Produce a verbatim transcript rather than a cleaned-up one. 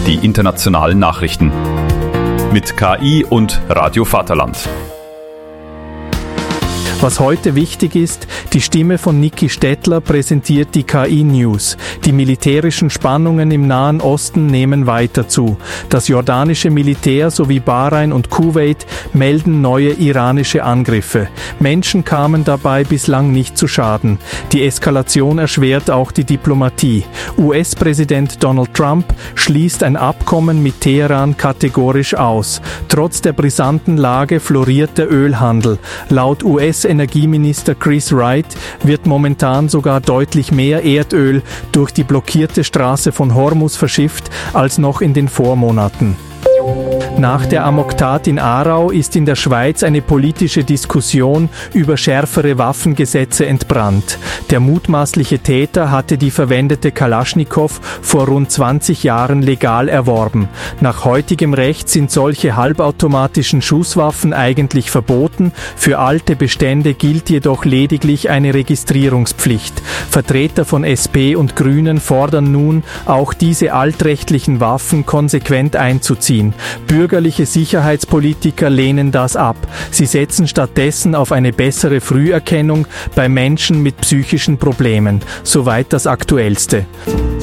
die internationalen Nachrichten. Mit K I und Radio Vaterland. Was heute wichtig ist, die Stimme von Niki Stettler präsentiert die K I-News. Die militärischen Spannungen im Nahen Osten nehmen weiter zu. Das jordanische Militär sowie Bahrain und Kuwait melden neue iranische Angriffe. Menschen kamen dabei bislang nicht zu Schaden. Die Eskalation erschwert auch die Diplomatie. U S-Präsident Donald Trump schließt ein Abkommen mit Teheran kategorisch aus. Trotz der brisanten Lage floriert der Ölhandel. Laut U S-Energieminister Chris Wright wird momentan sogar deutlich mehr Erdöl durch die blockierte Straße von Hormuz verschifft als noch in den Vormonaten. Nach der Amoktat in Aarau ist in der Schweiz eine politische Diskussion über schärfere Waffengesetze entbrannt. Der mutmaßliche Täter hatte die verwendete Kalaschnikow vor rund zwanzig Jahren legal erworben. Nach heutigem Recht sind solche halbautomatischen Schusswaffen eigentlich verboten. Für alte Bestände gilt jedoch lediglich eine Registrierungspflicht. Vertreter von S P und Grünen fordern nun, auch diese altrechtlichen Waffen konsequent einzuziehen. Bürgerliche Sicherheitspolitiker lehnen das ab. Sie setzen stattdessen auf eine bessere Früherkennung bei Menschen mit psychischen Problemen. Soweit das Aktuellste.